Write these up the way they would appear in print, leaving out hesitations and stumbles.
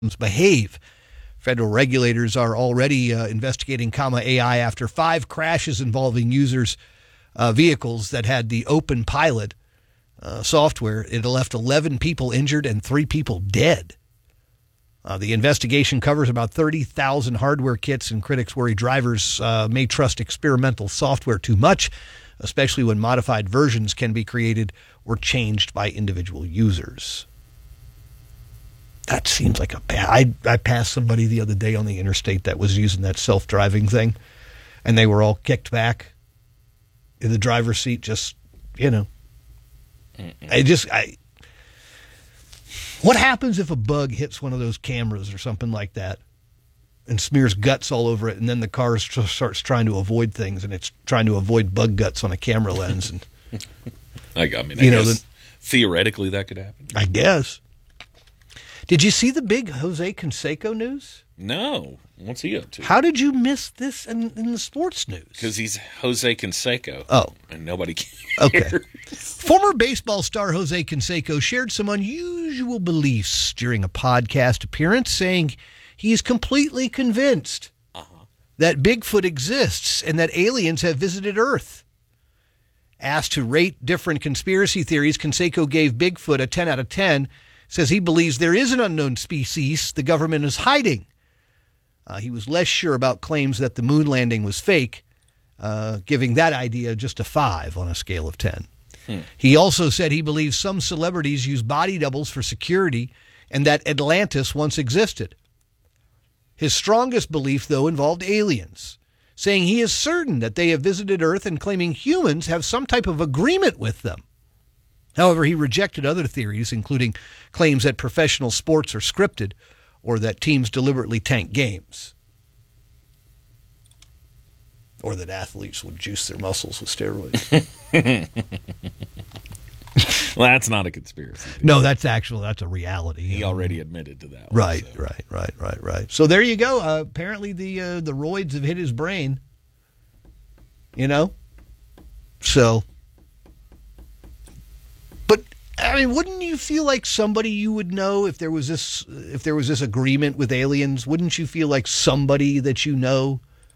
behave. Federal regulators are already investigating Comma AI after 5 crashes involving users' vehicles that had the Open Pilot software. It left 11 people injured and 3 people dead. The investigation covers about 30,000 hardware kits, and critics worry drivers may trust experimental software too much, especially when modified versions can be created or changed by individual users. That seems like a bad... I passed somebody the other day on the interstate that was using that self-driving thing, and they were all kicked back in the driver's seat, just, What happens if a bug hits one of those cameras or something like that and smears guts all over it, and then the car starts trying to avoid things, and it's trying to avoid bug guts on a camera lens? And I guess theoretically that could happen. I guess. Did you see the big Jose Canseco news? No. What's he up to? How did you miss this in the sports news? Because he's Jose Canseco. Oh. And nobody cares. Okay. Former baseball star Jose Canseco shared some unusual beliefs during a podcast appearance, saying he is completely convinced that Bigfoot exists and that aliens have visited Earth. Asked to rate different conspiracy theories, Canseco gave Bigfoot a 10 out of 10, says he believes there is an unknown species the government is hiding. He was less sure about claims that the moon landing was fake, giving that idea just a 5 on a scale of 10. He also said he believes some celebrities use body doubles for security and that Atlantis once existed. His strongest belief, though, involved aliens, saying he is certain that they have visited Earth and claiming humans have some type of agreement with them. However, he rejected other theories, including claims that professional sports are scripted or that teams deliberately tank games, or that athletes would juice their muscles with steroids. Well, that's not a conspiracy theory. No, that's a reality. He already admitted to that. Right. So there you go. Apparently the roids have hit his brain. So, but I mean, wouldn't you feel like somebody you would know if there was this agreement with aliens? Wouldn't you feel like somebody that you know,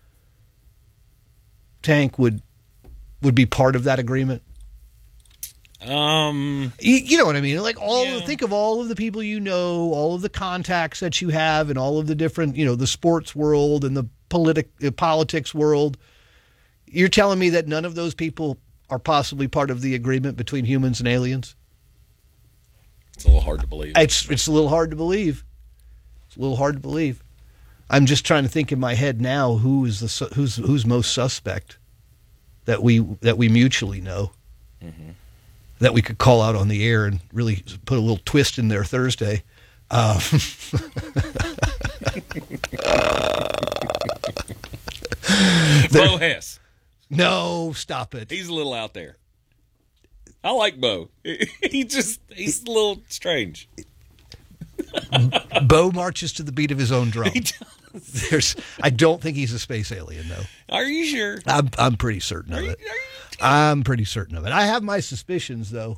Tank, would be part of that agreement? You know what I mean? Like think of all of the people you know, all of the contacts that you have, and all of the different, the sports world and the politics world. You're telling me that none of those people are possibly part of the agreement between humans and aliens? It's a little hard to believe. It's a little hard to believe. It's a little hard to believe. I'm just trying to think in my head now who's most suspect that we mutually know. Mm-hmm. That we could call out on the air and really put a little twist in there Thursday. Bo Hess. No, stop it. He's a little out there. I like Bo. He's a little strange. Bo marches to the beat of his own drum. He does. I don't think he's a space alien, though. Are you sure? I'm pretty certain of it. I'm pretty certain of it. I have my suspicions, though.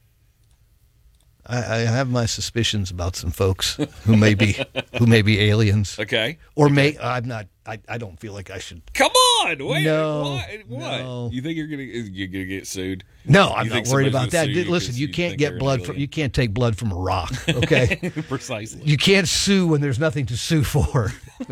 I have my suspicions about some folks who may be aliens. Okay. Or I'm not. I don't feel like I should. Come on, wait. No, what? No. You think you're gonna get sued? No, I'm not worried about that. Listen, you can't get blood from. You can't take blood from a rock. Okay. Precisely. You can't sue when there's nothing to sue for.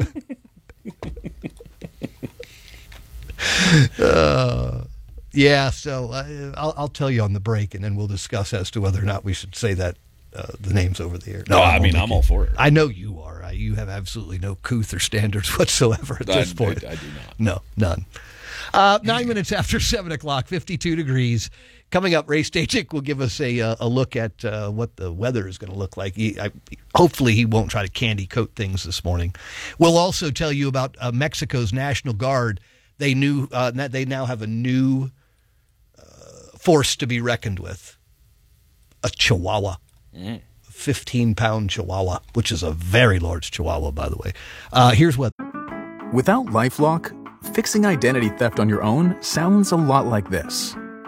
Yeah, so I'll tell you on the break, and then we'll discuss as to whether or not we should say that the names over the air. No, I'm all for it. I know you are. You have absolutely no couth or standards whatsoever at this point. I do not. No, none. 9 minutes after 7 o'clock, 52 degrees. Coming up, Ray Stachik will give us a look at what the weather is going to look like. Hopefully he won't try to candy coat things this morning. We'll also tell you about Mexico's National Guard. They now have a new force to be reckoned with. A Chihuahua. 15-pound Chihuahua, which is a very large Chihuahua, by the way. Here's what. Without LifeLock, fixing identity theft on your own sounds a lot like this. There are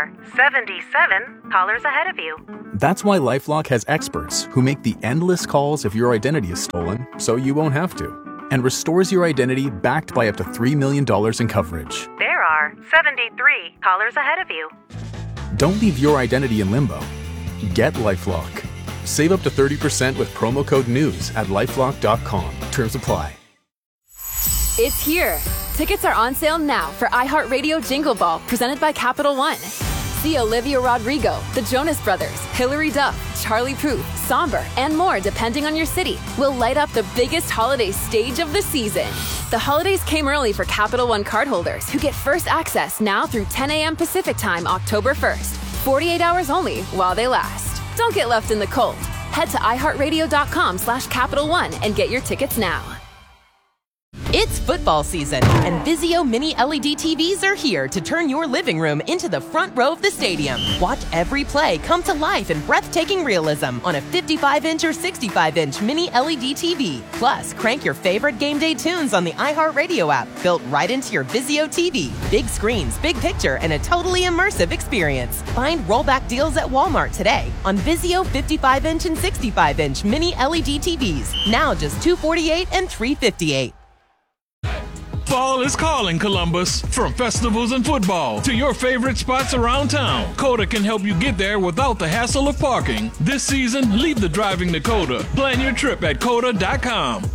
are 77 callers ahead of you. That's why LifeLock has experts who make the endless calls if your identity is stolen, so you won't have to, and restores your identity backed by up to $3 million in coverage. There are 73 callers ahead of you. Don't leave your identity in limbo. Get LifeLock. Save up to 30% with promo code NEWS at LifeLock.com. Terms apply. It's here. Tickets are on sale now for iHeartRadio Jingle Ball, presented by Capital One. See Olivia Rodrigo, the Jonas Brothers, Hilary Duff, Charlie Puth, Somber, and more depending on your city will light up the biggest holiday stage of the season. The holidays came early for Capital One cardholders who get first access now through 10 a.m. Pacific Time, October 1st. 48 hours only while they last. Don't get left in the cold. Head to iHeartRadio.com/Capital One and get your tickets now. It's football season, and Vizio Mini LED TVs are here to turn your living room into the front row of the stadium. Watch every play come to life in breathtaking realism on a 55-inch or 65-inch Mini LED TV. Plus, crank your favorite game day tunes on the iHeartRadio app, built right into your Vizio TV. Big screens, big picture, and a totally immersive experience. Find rollback deals at Walmart today on Vizio 55-inch and 65-inch Mini LED TVs. Now just $248 and $358. Fall is calling, Columbus. From festivals and football to your favorite spots around town, Coda can help you get there without the hassle of parking. This season, leave the driving to Coda. Plan your trip at Coda.com.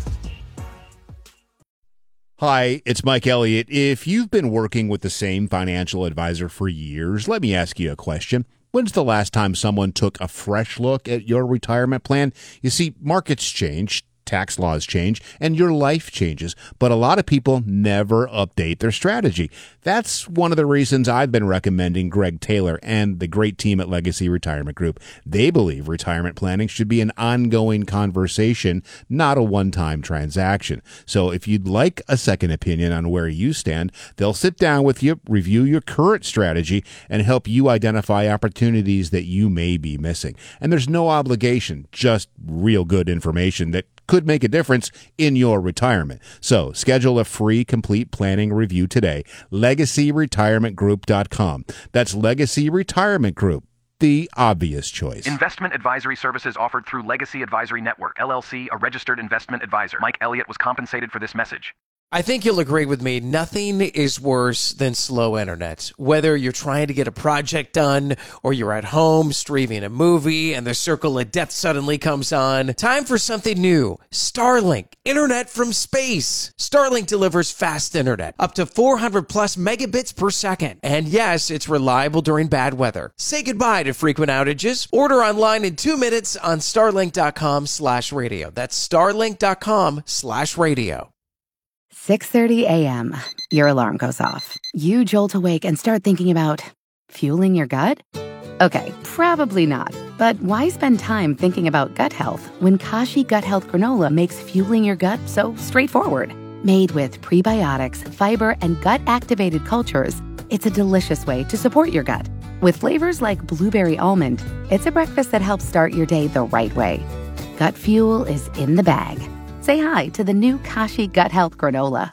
Hi, it's Mike Elliott. If you've been working with the same financial advisor for years, let me ask you a question. When's the last time someone took a fresh look at your retirement plan? You see, markets change, tax laws change, and your life changes, but a lot of people never update their strategy. That's one of the reasons I've been recommending Greg Taylor and the great team at Legacy Retirement Group. They believe retirement planning should be an ongoing conversation, not a one-time transaction. So if you'd like a second opinion on where you stand, they'll sit down with you, review your current strategy, and help you identify opportunities that you may be missing. And there's no obligation, just real good information that could make a difference in your retirement. So schedule a free complete planning review today. LegacyRetirementGroup.com. That's Legacy Retirement Group, the obvious choice. Investment advisory services offered through Legacy Advisory Network, LLC, a registered investment advisor. Mike Elliott was compensated for this message. I think you'll agree with me. Nothing is worse than slow internet. Whether you're trying to get a project done or you're at home streaming a movie and the circle of death suddenly comes on, time for something new. Starlink, internet from space. Starlink delivers fast internet, up to 400 plus megabits per second. And yes, it's reliable during bad weather. Say goodbye to frequent outages. Order online in 2 minutes on starlink.com/radio. That's starlink.com/radio. 6:30 a.m. Your alarm goes off. You jolt awake and start thinking about fueling your gut? Okay, probably not. But why spend time thinking about gut health when Kashi Gut Health Granola makes fueling your gut so straightforward? Made with prebiotics, fiber, and gut-activated cultures, it's a delicious way to support your gut. With flavors like blueberry almond, it's a breakfast that helps start your day the right way. Gut fuel is in the bag. Say hi to the new Kashi Gut Health Granola.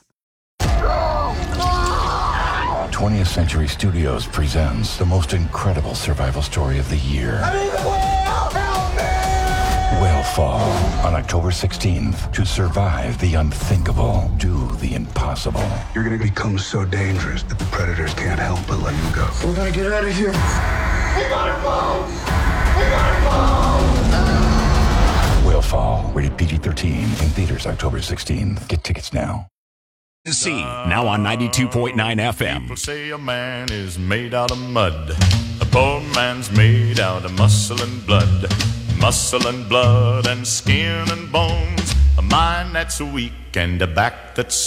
20th Century Studios presents the most incredible survival story of the year. I need the whale! Help me! Whalefall on October 16th. To survive the unthinkable, do the impossible. You're going to become so dangerous that the predators can't help but let you go. We're going to get out of here. We gotta go! We gotta go! Whalefall, rated PG-13, in theaters October 16th. Get tickets now. See, now on 92.9 FM. People say a man is made out of mud. A poor man's made out of muscle and blood. Muscle and blood and skin and bones. A mind that's weak and a back that's